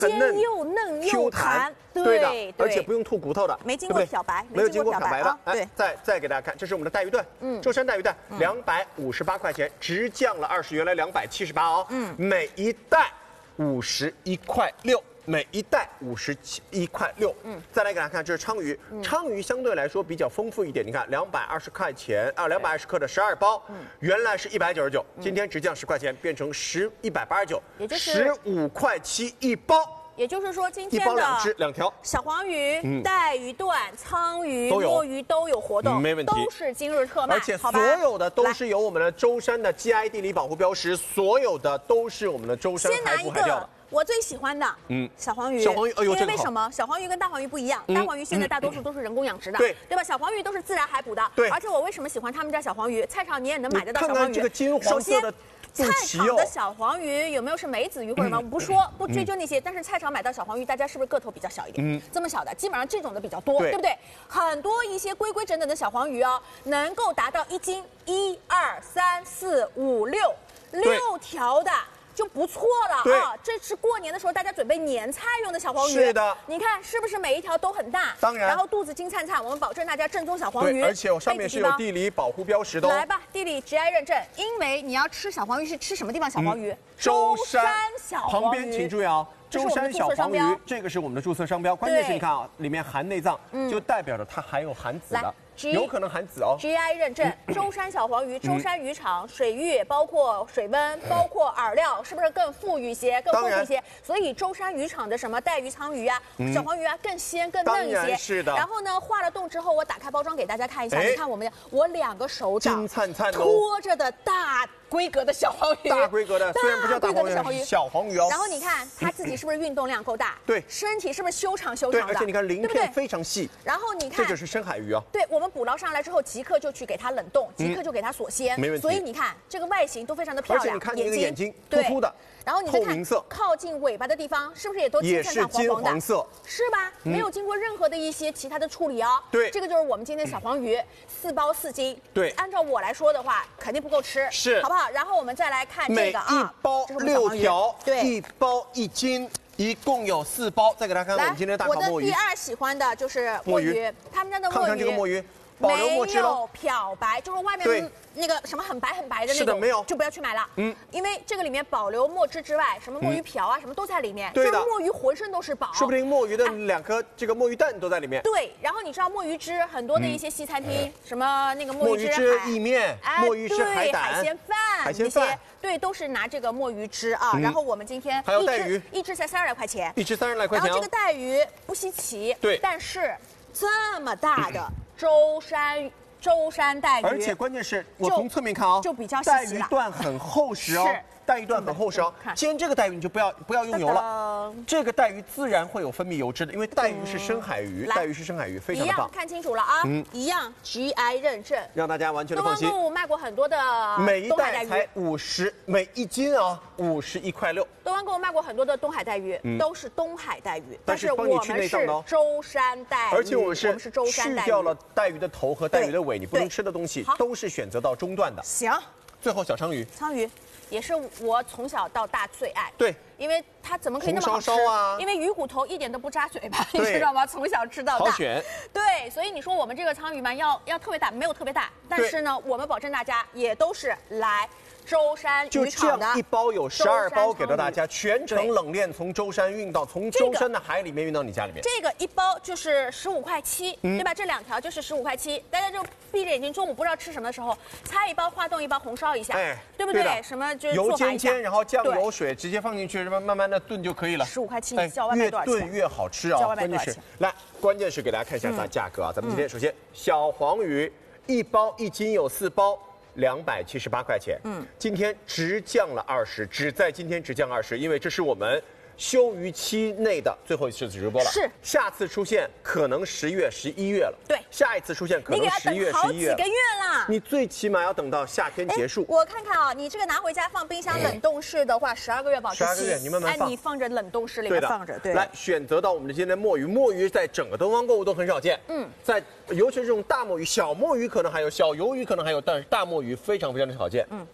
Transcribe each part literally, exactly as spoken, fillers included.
尖又嫩又弹， 对的，而且不用吐骨头的， 没经过漂白， 没有经过漂白的。 对， 再再给大家看，这是我们的带鱼段，嗯，舟山带鱼段，两百五十八块钱，直降了二十，原来两百七十八哦，嗯，每一袋五十一块六。每一袋五十七一块六，嗯，再来给大家看，这是鲳鱼，嗯、鲳鱼相对来说比较丰富一点。你看，两百二十块钱啊，两百二十克的十二包，嗯，原来是一百九十九，今天直降十块钱，变成十一百八十九， 也就是十五块七一包。 也就是说，今天一包两只两条小黄鱼、带鱼段、鲳鱼、墨鱼都有活动， 没问题， 都是今日特卖， 而且所有的都是有我们的舟山的 G I 地理保护标识，所有的都是我们的舟山海捕海钓的。 我最喜欢的，嗯，小黄鱼， 小黄鱼，哎呦， 因为为什么？小黄鱼跟大黄鱼不一样，大黄鱼现在大多数都是人工养殖的，对，对吧？小黄鱼都是自然海捕的，对。而且我为什么喜欢他们家小黄鱼？菜场你也能买得到小黄鱼。 看看这个金黄色的。 菜场的小黄鱼有没有是梅子鱼或者什么？我不说，不追究那些。但是菜场买到小黄鱼，大家是不是个头比较小一点？嗯，这么小的，基本上这种的比较多，对不对？很多一些规规整整的小黄鱼哦，能够达到一斤一二三四五六六条的。就不错了啊！这是过年的时候大家准备年菜用的小黄鱼。 是的， 你看是不是每一条都很大？ 当然。 然后肚子金灿灿，我们保证大家正宗小黄鱼。 而且我上面是有地理保护标识的。 来吧，地理 G I 认证，因为你要吃小黄鱼是吃什么地方小黄鱼？ 舟山小黄鱼。 旁边请注意啊，舟山小黄鱼，这个是我们的注册商标。关键是你看啊，里面含内脏，就代表着它还有含籽的。有可能含籽哦。 G I 认证，舟山小黄鱼，舟山渔场水域包括水温，包括饵料，是不是更富裕一些，更丰富一些？所以舟山渔场的什么带鱼、鲳鱼啊、小黄鱼啊，更鲜、更嫩一些。 是的。 然后呢，化了冻之后，我打开包装给大家看一下，你看我们我两个手掌金灿灿托着的大规格的小黄鱼， 大规格的，虽然不叫大黄鱼，小黄鱼哦。 然后你看它自己是不是运动量够大？ 对， 身体是不是修长修长的？ 而且你看鳞片非常细。 然后你看， 这就是深海鱼啊。 对，我们捕捞上来之后，即刻就去给它冷冻，即刻就给它锁鲜， 没问题。 所以你看这个外形都非常的漂亮， 而且你看这个眼睛突突的， 然后你再看靠近尾巴的地方，是不是也都金灿灿黄黄的？ 色， 是吧？没有经过任何的一些其他的处理哦。 对， 这个就是我们今天小黄鱼，四包四斤。 对， 按照我来说的话，肯定不够吃， 是， 好不好？然后我们再来看这个啊， 一包六条， 对， 一包一斤。一共有四包，再给大家看看我们今天的大烤墨鱼。 我的第二喜欢的就是墨鱼，他们家的墨鱼， 看看这个墨鱼，保留墨汁了， 没有漂白，就是外面那个什么很白很白的那种， 是的，没有， 就不要去买了。嗯，因为这个里面保留墨汁之外，什么墨鱼漂啊，什么都在里面。 对的， 就是墨鱼浑身都是宝， 说不定墨鱼的两颗这个墨鱼蛋都在里面。 对，然后你知道墨鱼汁，很多的一些西餐厅，什么那个墨鱼汁意面，墨鱼汁海胆、 海鲜饭， 海鲜饭。 对，都是拿这个墨鱼汁啊，然后我们今天还有带鱼， 一只才三十来块钱， 一只三十来块钱。 然后这个带鱼不稀奇， 对， 但是这么大的舟山舟山带鱼， 而且关键是我从侧面看啊， 就比较带鱼段很厚实哦。带鱼段很厚实哦，今天这个带鱼你就不要不要用油了，这个带鱼自然会有分泌油脂的，因为带鱼是深海鱼，带鱼是深海鱼，非常的棒。 一样看清楚了啊，嗯，一样 G I 认证， 让大家完全的放心。 东方购物卖过很多的， 每一袋才五十，每一斤啊五十一块六。 东方购物卖过很多的东海带鱼，都是东海带鱼， 但是我们是舟山带鱼， 而且我们是去掉了带鱼的头和带鱼的尾，你不能吃的东西都是选择到中段的。 行， 最后小鲳鱼， 鲳鱼。也是我从小到大最爱， 对， 因为它怎么可以那么好吃啊？ 因为鱼骨头一点都不扎嘴巴，你知道吗？从小吃到大， 好选。 对，所以你说我们这个鲳鱼嘛，要要特别大，没有特别大，但是呢，我们保证大家也都是来舟山渔场的， 就这样一包有十二包给到大家，全程冷链从舟山运到，从舟山的海里面运到你家里面。 这个一包就是十五块七，对吧？这两条就是十五块七，大家就闭着眼睛，中午不知道吃什么的时候，拆一包化冻一包红烧一下，哎，对不对？什么就是油煎煎，然后酱油水直接放进去，慢慢的炖就可以了。 十五块七，叫外卖多少钱？ 越炖越好吃啊！关键是来，关键是给大家看一下它价格啊。咱们今天首先小黄鱼一包一斤有四包。两百七十八块钱，嗯，今天直降了二十，只在今天直降二十，因为这是我们休渔期内的最后一次直播了。 是， 下次出现可能十月、十一月了。 对， 下一次出现可能十月、十一月。 好几个月啦， 你最起码要等到夏天结束。 我看看啊，你这个拿回家放冰箱冷冻室的话，十二个月保质期。 十二个月，你慢慢放。 哎，你放着冷冻室里面放着，对。 来选择到我们的今天的墨鱼，墨鱼在整个东方购物都很少见。嗯，在尤其是这种大墨鱼，小墨鱼可能还有，小鱿鱼可能还有，但是大墨鱼非常非常的少见。嗯，对吧？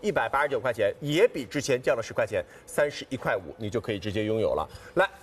一百八十九块钱，也比之前降了十块钱，三十一块五，你就可以直接拥有了。来。